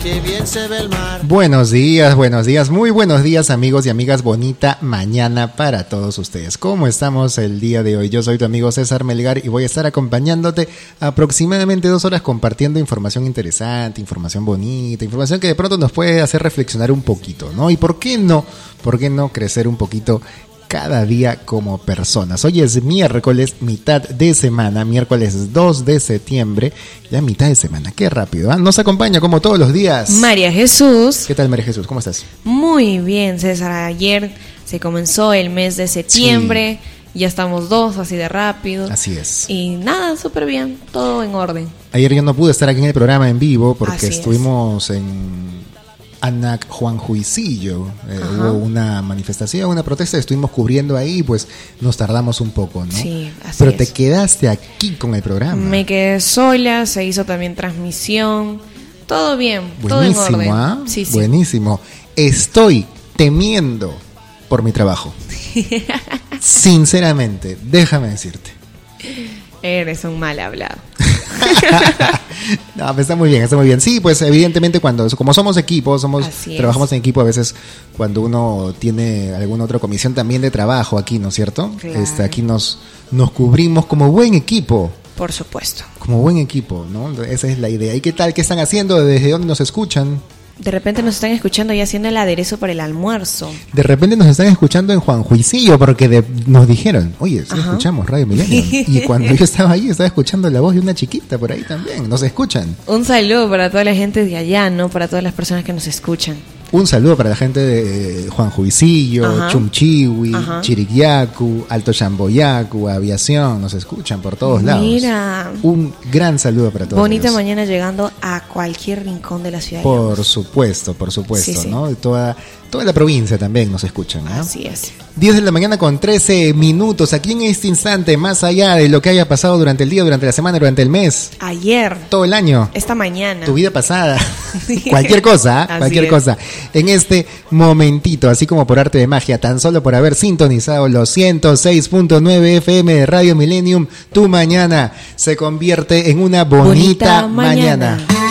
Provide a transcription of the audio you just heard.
qué bien se ve el mar. Buenos días, muy buenos días amigos y amigas, bonita mañana para todos ustedes. ¿Cómo estamos el día de hoy? Yo soy tu amigo César Melgar y voy a estar acompañándote aproximadamente 2 horas compartiendo información interesante, información bonita, información que de pronto nos puede hacer reflexionar un poquito, ¿no? Y ¿por qué no crecer un poquito cada día como personas? Hoy es miércoles, mitad de semana, miércoles 2 de septiembre, ya mitad de semana, qué rápido, ¿eh? Nos acompaña como todos los días María Jesús. ¿Qué tal, María Jesús? ¿Cómo estás? Muy bien, César. Ayer se comenzó el mes de septiembre, sí. Ya estamos 2, así de rápido. Así es. Y nada, súper bien, todo en orden. Ayer yo no pude estar aquí en el programa en vivo porque estuvimos en Anac Juan Juicillo, hubo una manifestación, una protesta, estuvimos cubriendo ahí, pues nos tardamos un poco, ¿no? Sí, así Pero es. te quedaste aquí con el programa. Me quedé sola, se hizo también transmisión, todo bien, buenísimo, todo en orden. ¿Ah? Sí. Buenísimo. Estoy temiendo por mi trabajo. Sinceramente, déjame decirte. Eres un mal hablado. No, pues está muy bien. Sí, pues evidentemente como somos equipo, trabajamos en equipo, a veces cuando uno tiene alguna otra comisión también de trabajo aquí, ¿no es cierto? Claro. Aquí nos cubrimos como buen equipo. Por supuesto. Como buen equipo, ¿no? Esa es la idea. ¿Y qué tal? ¿Qué están haciendo? ¿Desde dónde nos escuchan? De repente nos están escuchando y haciendo el aderezo para el almuerzo. De repente nos están escuchando en Juan Juicillo porque nos dijeron, oye, sí escuchamos Radio Millennium. Y cuando yo estaba ahí, estaba escuchando la voz de una chiquita por ahí también. Nos escuchan. Un saludo para toda la gente de allá, ¿no? Para todas las personas que nos escuchan. Un saludo para la gente de Juan Juicillo, Chumchiwi, Chiriquiacu, Alto Chamboyacu, Aviación, nos escuchan por todos lados. Mira. Un gran saludo para todos. Bonita ellos. mañana llegando a cualquier rincón de la ciudad. Por supuesto, sí. ¿No? Toda la provincia también nos escuchan, ¿no? Así es. 10 de la mañana con 13 minutos, aquí en este instante, más allá de lo que haya pasado durante el día, durante la semana, durante el mes. Ayer. Todo el año. Esta mañana. Tu vida pasada. Cualquier cosa, cualquier cosa. En este momentito, así como por arte de magia, tan solo por haber sintonizado los 106.9 FM de Radio Millennium, tu mañana se convierte en una bonita mañana.